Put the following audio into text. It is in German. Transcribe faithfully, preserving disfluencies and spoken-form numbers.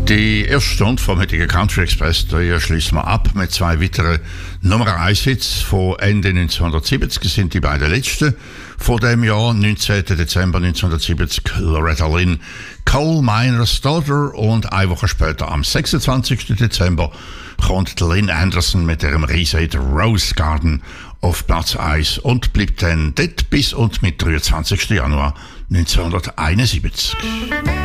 Die erste Stunde vom heutigen Country Express die schließen wir ab mit zwei weiteren Nummer eins Hits von Ende neunzehnhundertsiebzig. Das sind die beiden letzten von dem Jahr, neunzehnten Dezember neunzehnhundertsiebzig, Loretta Lynn, Coal Miner's Daughter, und eine Woche später, am sechsundzwanzigsten Dezember, kommt Lynn Anderson mit ihrem Riesen-Hit Rose Garden auf Platz eins und bleibt dann dort bis und mit dreiundzwanzigsten Januar neunzehnhunderteinundsiebzig.